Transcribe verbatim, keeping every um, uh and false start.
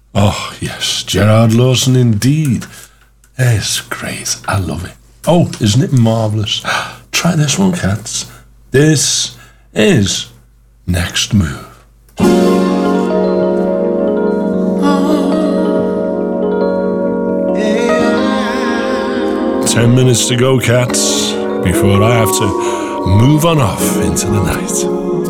Oh, yes, Gerard Lawson indeed. It's great. I love it. Oh, isn't it marvellous? Try this one, cats. This is Next Move. Ten minutes to go, cats, before I have to move on off into the night.